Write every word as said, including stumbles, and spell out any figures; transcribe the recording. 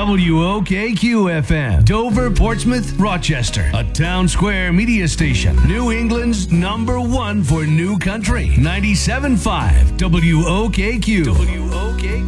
W O K Q F M, Dover, Portsmouth, Rochester, a town square media station. New England's number one for new country. ninety-seven point five W O K Q. W O K Q.